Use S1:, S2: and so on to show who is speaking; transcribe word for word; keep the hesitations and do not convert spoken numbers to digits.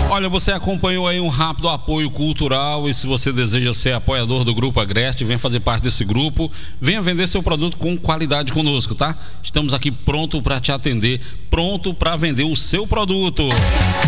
S1: Olha, você acompanhou aí um rápido apoio cultural, e se você deseja ser apoiador do Grupo Agreste, venha fazer parte desse grupo, venha vender seu produto com qualidade conosco, tá? Estamos aqui pronto para te atender, pronto para vender o seu produto.